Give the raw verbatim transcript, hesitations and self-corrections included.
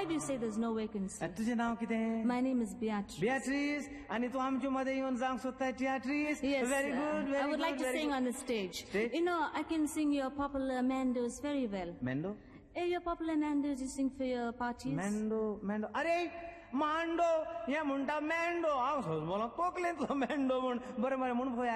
did you say there's no vacancy? तुझे नाव कितें? My name is Beatrice. Beatrice. आणि तू आमच्या मध्ये येऊन जांग सोदता Beatrice? Yes. Very good, very I would good, like to very sing good. on the stage. Stage? You know, I can sing your popular Mandos very well. Mendo? Eh, your popular Mandos you sing for your parties? Mendo, Mendo. अरे मांडो हे म्हणटा मेंडो हांव सोज बोला तोकलेंतलो मेंडो म्हण बरें बरें म्हण पळय